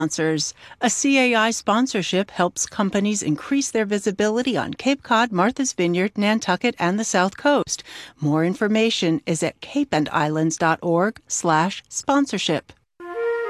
Sponsors. A CAI sponsorship helps companies increase their visibility on Cape Cod, Martha's Vineyard, Nantucket, and the South Coast. More information is at capeandislands.org/sponsorship.